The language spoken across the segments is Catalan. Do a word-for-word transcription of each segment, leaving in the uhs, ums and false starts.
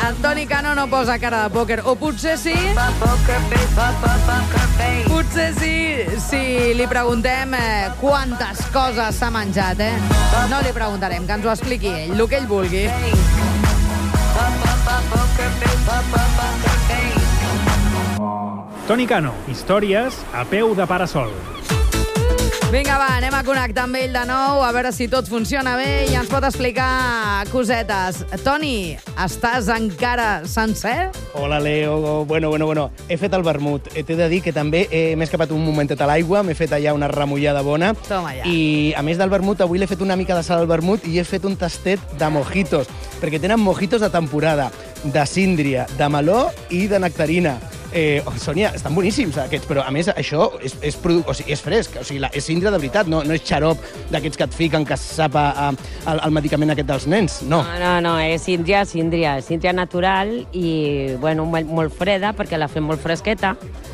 Toni Cano no posa cara de pòquer, o potser sí... Potser sí, si li preguntem eh, quantes coses s'ha menjat, eh? No li preguntarem, que ens ho expliqui ell, el que ell vulgui. Toni Cano, històries a peu de parasol. Vinga, va, anem a connectar amb ell de nou, a veure si tot funciona bé i ens pot explicar cosetes. Toni, estàs encara sencer? Hola, Leo. Bueno, bueno, bueno. He fet el vermut. T'he de dir que també eh, m'he escapat un momentet a l'aigua, m'he fet allà una remullada bona. Toma ja. I, a més del vermut, avui l'he fet una mica de sal al vermut i he fet un tastet de mojitos, perquè tenen mojitos de temporada, de síndria, de meló i de nectarina. Eh, oh, Sònia, estan boníssims aquests, però a més això és, és, produ... o sigui, és fresc, o sigui, la, és síndria de veritat, no, no és xarop d'aquests que et fiquen, que sap a, a, al, al medicament aquest dels nens, no. No, no, no, és síndria, síndria, síndria natural i, bueno, molt, molt freda, perquè la fem molt fresqueta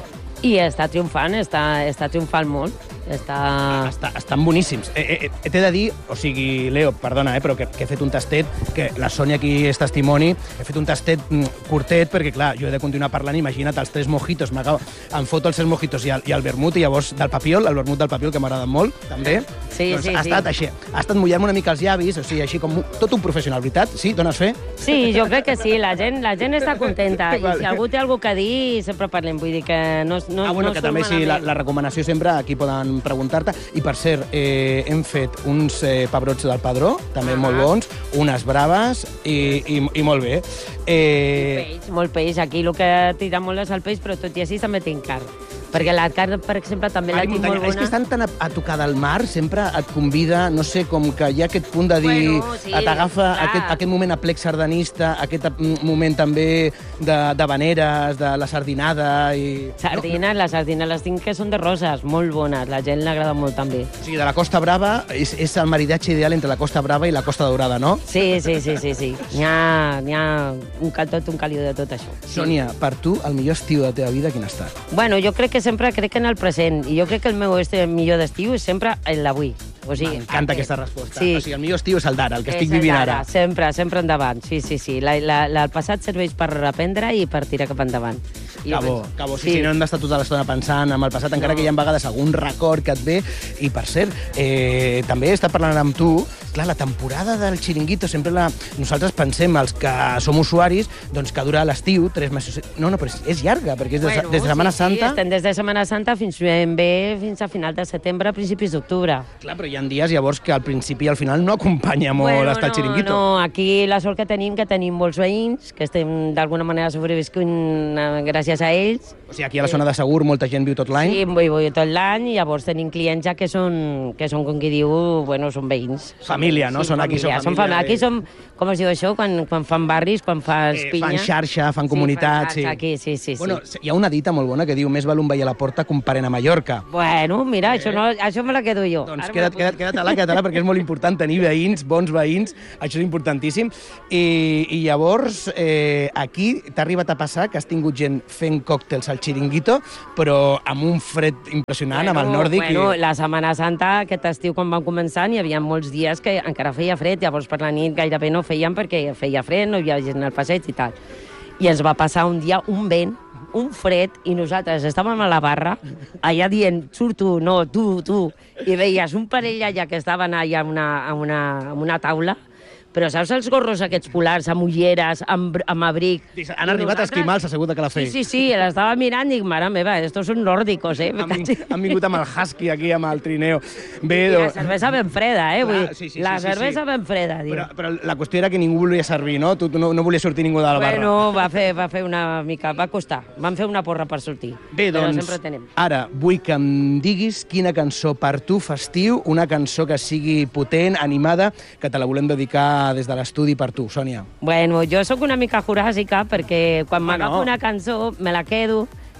i està triomfant, està, està triomfant molt. Està... Està, estan boníssims. Eh, eh, T'he de dir, o sigui, Leo, perdona, eh, però que, que he fet un tastet, que la Sònia aquí és testimoni, he fet un tastet mm, curtet, perquè, clar, jo he de continuar parlant, imagina't, els tres mojitos, em foto els tres mojitos i el, i el vermut, i llavors del papiol, el vermut del papiol, que m'agrada molt, també. Sí, doncs sí, ha sí. estat així. Ha estat mullant-me una mica els llavis, o sigui, així com tot un professional, veritat? Sí? Dones fe? Sí, jo crec que sí, la gent, la gent està contenta. Vale. I si algú té alguna cosa a dir, sempre parlem. Vull dir que no, no, ah, bueno, no que surt també sí, la, malament. la recomanació sempre, aquí poden preguntar-te. I per cert, eh, hem fet uns eh, pebrots del Padró, també ah. molt bons, unes braves i, i, i molt bé. Eh... Peix, molt peix. Aquí el que tira molt és el peix, però tot i així també tinc carn. Perquè la carn, per exemple, també la tinc molt bona. És que estan tan a, a tocar del mar, sempre et convida, no sé, com que hi ha aquest punt de dir... Bueno, sí, t'agafa aquest, aquest moment aplec sardanista, aquest moment també de, de veneres, de la sardinada i... Sardines, no, les sardines les tinc que són de roses, molt bones. La gent l'agrada molt també. O sigui, de la Costa Brava és, és el maridatge ideal entre la Costa Brava i la Costa Daurada, no? Sí, sí, sí, sí, sí. N'hi ha, n'hi ha un cal tot, un caliu de tot això. Sònia, per tu, el millor estiu de la teva vida, quin ha estat? Bueno, jo crec que sempre crec en el present, i jo crec que el meu este millor d'estiu és sempre l'avui. O sigui, m'encanta aquesta resposta. Sí. O sigui, el millor estiu és el d'ara, el que és estic vivint ara. Sempre, sempre endavant. Sí, sí, sí. La, la, la, el passat serveix per aprendre i per tirar cap endavant. Que bo, que bo. Sí, sí, sí, no hem d'estar tota l'estona pensant en el passat, encara no. que hi ha vegades algun record que et ve. I, per cert, eh, també he estat parlant amb tu, clar, la temporada del Chiringuito, sempre la... nosaltres pensem, els que som usuaris, doncs que dura l'estiu, tres mesos... No, no, però és, és llarga, perquè és des, bueno, des de Setmana sí, Santa... Sí, estem des de Setmana Santa fins ben bé, fins a final de setembre, principis d'octubre. Clar, però hi ha dies, llavors, que al principi i al final no acompanya molt bueno, estar el Chiringuito. No, aquí la sort que tenim, que tenim molts veïns, que estem d'alguna manera sobreviscunt gràcies a ells. O sigui, aquí a la zona de Segur molta gent viu tot l'any? Sí, vull, vull tot l'any, i llavors tenim clients ja que són, que són com qui diu, bueno, són veïns. Família, no? Sí, són aquí, família. són família. Són, aquí som, com es diu això, quan, quan fan barris, quan fas eh, pinya. Fan xarxa, fan comunitat, sí. sí. Fan xarxa, aquí, sí, sí, bueno, sí. Hi ha una dita molt bona que diu més val un veí a la porta que un parent a Mallorca. Bueno, mira, eh? això, no, això me la quedo jo. Doncs queda't, queda't, queda't-la, queda't-la, perquè és molt important tenir veïns, bons veïns, això és importantíssim. I, i llavors, eh, aquí t'ha arribat a passar que has tingut gent fent còctels al Chiringuito, però amb un fred impressionant, bueno, amb el nòrdic. Bueno, i... la Setmana Santa, aquest estiu, quan vam començar, hi havia molts dies que encara feia fred, llavors per la nit gairebé no feien perquè feia fred, no hi havia gent al passeig i tal. I ens va passar un dia un vent, un fred, i nosaltres estàvem a la barra, allà dient, surt tu, no, tu, tu, i veies un parell allà que estaven allà a una, a una, a una taula, però saps els gorros aquests polars, amb ulleres, amb, amb abric? Han arribat nosaltres... esquimals assegut a Calafell. Sí, sí, sí, l'estava mirant i dic, mare meva, estos són nòrdicos, eh? Han, han vingut amb el husky aquí, amb el trineo. Bé, I la cervesa ben freda, eh? Vull... Clar, sí, sí, la sí, sí, cervesa sí. ben freda, diu. Però, però la qüestió era que ningú volia servir, no? Tu, tu no, no volia sortir ningú de la barra. Bueno, va fer, va fer una mica, va costar. Vam fer una porra per sortir. Bé, però doncs, sempre tenim. Ara vull que em diguis quina cançó per tu festiu, una cançó que sigui potent, animada, que te la volem dedicar des de l'estudi per tu, Sònia. Bueno, jo sóc una mica juràsica perquè quan m'agafo no. una cançó me la quedo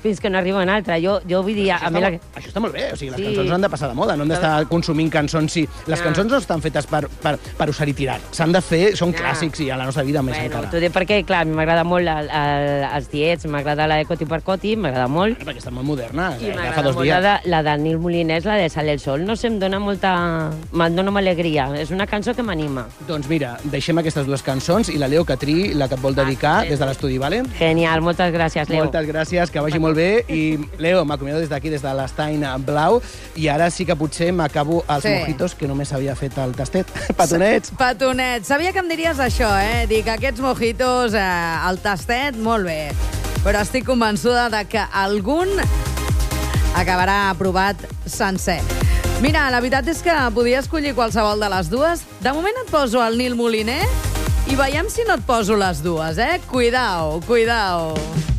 fins que no arriba una altra. Jo, jo vull dir... Això, a mi està, la... molt, això està molt bé, o sigui, les Sí. cançons han de passar de moda, no hem d'estar consumint cançons, sí. Les Ah. cançons no estan fetes per, per, per usar i tirar, s'han de fer, són Ah. clàssics i a la nostra vida més Bueno, encara. t'ho dic perquè, clar, a mi m'agrada molt el, el, els diets, m'agrada la de Coti per Coti, m'agrada molt. Perquè estan molt modernes, I eh, de fa m'agrada dos molt dies. la, de, la del Nil Molinès, la de Sale el Sol. No sé, em dona molta... Me'n dona alegria. És una cançó que m'anima. Doncs mira, deixem aquestes dues cançons i la Leo Catrí, la que et vol dedicar sí. des de l'estudi, vale? Genial, moltes gràcies, Leo. Moltes gràcies, que vagi molt bé. I, Leo, m'acomiado des d'aquí, des de l'Estany Blau, i ara sí que potser m'acabo els Sí. mojitos, que només havia fet el tastet. Petonets! Petonet, sabia que em diries això, eh? Dic, aquests mojitos, eh, el tastet, molt bé. Però estic convençuda de que algun acabarà aprovat sencer. Mira, la veritat és que podia escollir qualsevol de les dues. De moment et poso el Nil Moliner i veiem si no et poso les dues, eh? Cuidao, cuidao.